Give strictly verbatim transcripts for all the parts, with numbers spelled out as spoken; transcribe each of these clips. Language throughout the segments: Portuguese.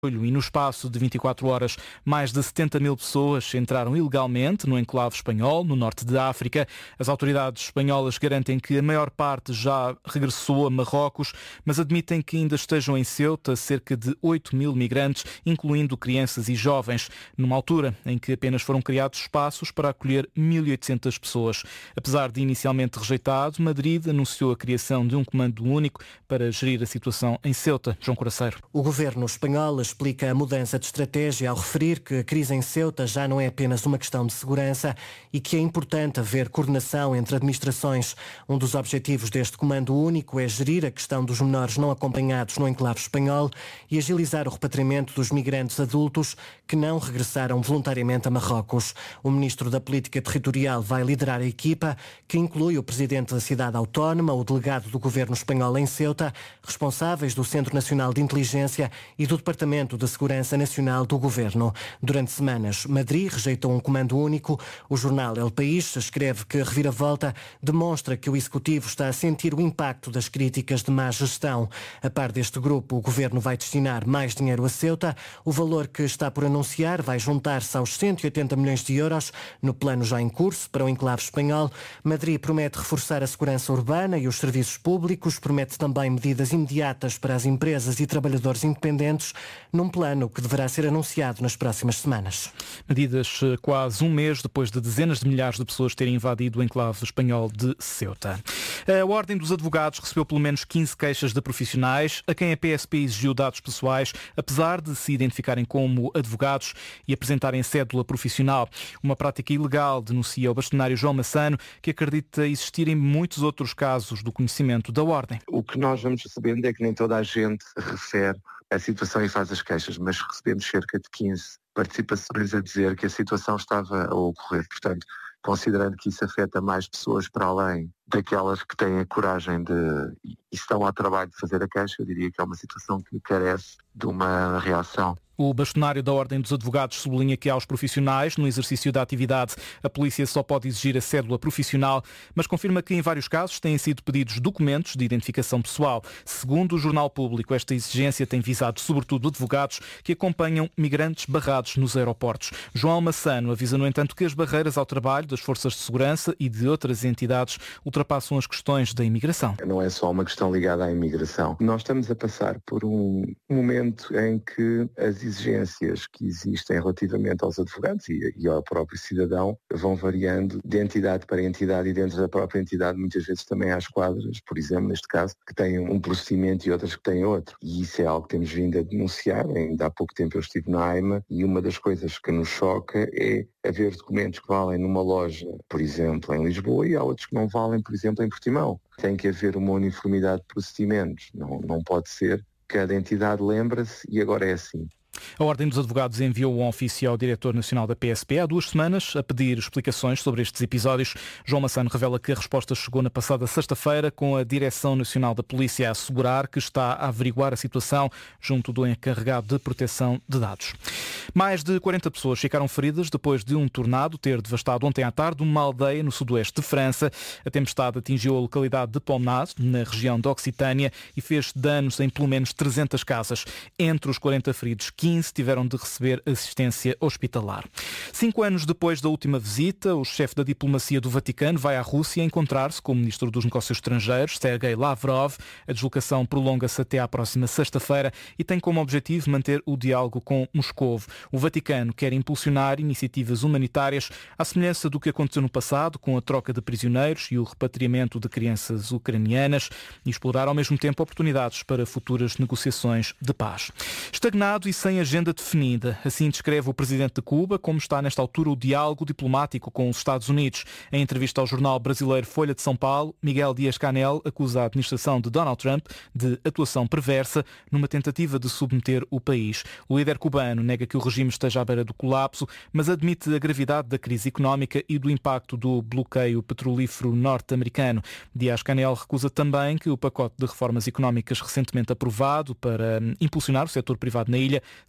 E no espaço de vinte e quatro horas, mais de setenta mil pessoas entraram ilegalmente no enclave espanhol, no norte da África. As autoridades espanholas garantem que a maior parte já regressou a Marrocos, mas admitem que ainda estejam em Ceuta cerca de oito mil migrantes, incluindo crianças e jovens, numa altura em que apenas foram criados espaços para acolher mil e oitocentas pessoas. Apesar de inicialmente rejeitado, Madrid anunciou a criação de um comando único para gerir a situação em Ceuta. João Coraceiro. O governo espanhol explica a mudança de estratégia ao referir que a crise em Ceuta já não é apenas uma questão de segurança e que é importante haver coordenação entre administrações. Um dos objetivos deste comando único é gerir a questão dos menores não acompanhados no enclave espanhol e agilizar o repatriamento dos migrantes adultos que não regressaram voluntariamente a Marrocos. O ministro da Política Territorial vai liderar a equipa, que inclui o presidente da cidade autónoma, o delegado do governo espanhol em Ceuta, responsáveis do Centro Nacional de Inteligência e do Departamento de Segurança Nacional do Governo. Durante semanas, Madrid rejeitou um comando único. O jornal El País escreve que a reviravolta demonstra que o Executivo está a sentir o impacto das críticas de má gestão. A par deste grupo, o Governo vai destinar mais dinheiro a Ceuta. O valor que está por anunciar vai juntar-se aos cento e oitenta milhões de euros no plano já em curso para o enclave espanhol. Madrid promete reforçar a segurança urbana e os serviços públicos, promete também medidas imediatas para as empresas e trabalhadores independentes, num plano que deverá ser anunciado nas próximas semanas. Medidas quase um mês depois de dezenas de milhares de pessoas terem invadido o enclave espanhol de Ceuta. A Ordem dos Advogados recebeu pelo menos quinze queixas de profissionais a quem a P S P exigiu dados pessoais, apesar de se identificarem como advogados e apresentarem cédula profissional. Uma prática ilegal, denuncia o bastonário João Massano, que acredita existirem muitos outros casos do conhecimento da Ordem. O que nós vamos recebendo é que nem toda a gente refere a situação e faz as queixas, mas recebemos cerca de quinze participações a dizer que a situação estava a ocorrer. Portanto, considerando que isso afeta mais pessoas para além daquelas que têm a coragem de e estão ao trabalho de fazer a queixa, eu diria que é uma situação que carece de uma reação. O bastonário da Ordem dos Advogados sublinha que aos profissionais, no exercício da atividade, a polícia só pode exigir a cédula profissional, mas confirma que em vários casos têm sido pedidos documentos de identificação pessoal. Segundo o Jornal Público, esta exigência tem visado sobretudo advogados que acompanham migrantes barrados nos aeroportos. João Massano avisa, no entanto, que as barreiras ao trabalho das forças de segurança e de outras entidades ultrapassam as questões da imigração. Não é só uma questão ligada à imigração. Nós estamos a passar por um momento em que as exigências que existem relativamente aos advogados e, e ao próprio cidadão vão variando de entidade para entidade e dentro da própria entidade muitas vezes também há esquadras, por exemplo, neste caso, que têm um procedimento e outras que têm outro. E isso é algo que temos vindo a denunciar. Ainda há pouco tempo eu estive na AIMA e uma das coisas que nos choca é haver documentos que valem numa loja, por exemplo, em Lisboa, e há outros que não valem, por exemplo, em Portimão. Tem que haver uma uniformidade de procedimentos. Não, não pode ser. Cada entidade lembra-se e agora é assim. A Ordem dos Advogados enviou um ofício ao Diretor Nacional da P S P há duas semanas a pedir explicações sobre estes episódios. João Massano revela que a resposta chegou na passada sexta-feira, com a Direção Nacional da Polícia a assegurar que está a averiguar a situação junto do encarregado de proteção de dados. Mais de quarenta pessoas ficaram feridas depois de um tornado ter devastado ontem à tarde uma aldeia no sudoeste de França. A tempestade atingiu a localidade de Pommaz, na região da Occitânia, e fez danos em pelo menos trezentas casas. Entre os quarenta feridos, quinze tiveram de receber assistência hospitalar. Cinco anos depois da última visita, o chefe da diplomacia do Vaticano vai à Rússia encontrar-se com o ministro dos Negócios Estrangeiros, Sergei Lavrov. A deslocação prolonga-se até à próxima sexta-feira e tem como objetivo manter o diálogo com Moscovo. O Vaticano quer impulsionar iniciativas humanitárias à semelhança do que aconteceu no passado, com a troca de prisioneiros e o repatriamento de crianças ucranianas, e explorar ao mesmo tempo oportunidades para futuras negociações de paz. Estagnado e sem agenda definida, assim descreve o presidente de Cuba como está nesta altura o diálogo diplomático com os Estados Unidos. Em entrevista ao jornal brasileiro Folha de São Paulo, Miguel Dias-Canel acusa a administração de Donald Trump de atuação perversa numa tentativa de submeter o país. O líder cubano nega que o regime esteja à beira do colapso, mas admite a gravidade da crise económica e do impacto do bloqueio petrolífero norte-americano. Dias-Canel recusa também que o pacote de reformas económicas recentemente aprovado para impulsionar o setor privado na ilha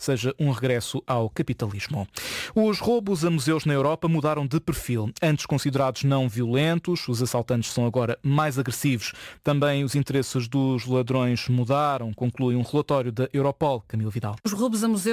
seja um regresso ao capitalismo. Os roubos a museus na Europa mudaram de perfil. Antes considerados não violentos, os assaltantes são agora mais agressivos. Também os interesses dos ladrões mudaram, conclui um relatório da Europol. Camilo Vidal. Os roubos a museus